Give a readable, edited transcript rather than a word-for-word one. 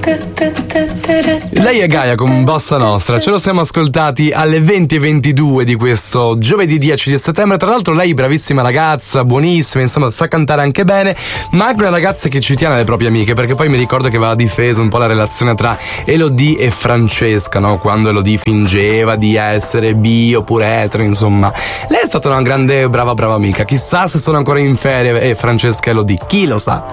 Lei è Gaia con Bossa Nostra, ce lo siamo ascoltati alle 20:22 di questo giovedì 10 di settembre. Tra l'altro lei bravissima ragazza, buonissima, insomma sa cantare anche bene, ma anche una ragazza che ci tiene alle proprie amiche, perché poi mi ricordo che aveva difeso un po' la relazione tra Elodie e Francesca, no? Quando Elodie fingeva di essere bi oppure etero, insomma. Lei è stata una grande brava amica, chissà se sono ancora in ferie Francesca e Elodie, chi lo sa.